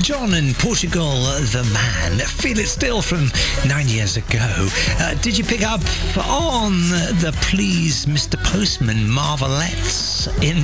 John in Portugal, The Man. Feel It Still from 9 years ago. Did you pick up on the Please Mr. Postman Marvelettes in